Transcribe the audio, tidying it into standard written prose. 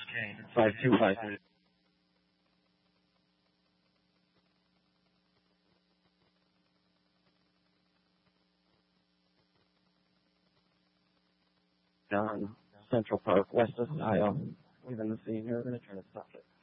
5253. Down Central Park, west of Ohio. We're in the scene here. We're going to try to stop it.